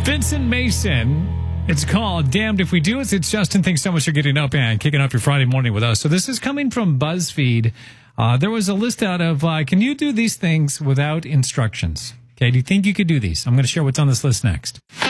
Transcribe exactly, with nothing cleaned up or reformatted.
Vincent Mason. It's called Damned If We Do. It's, it's Justin. Thanks so much for getting up and kicking off your Friday morning with us. So this is coming from BuzzFeed. Uh, there was a list out of, uh, can you do these things without instructions? Okay, do you think you could do these? I'm going to share what's on this list next.